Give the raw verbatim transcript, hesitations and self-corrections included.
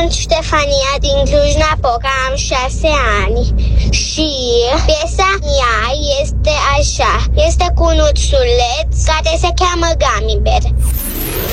sunt Ștefania din Cluj-Napoca, am șase ani și piesa mea este așa, este cu un ursuleț care se cheamă Gummy Bear.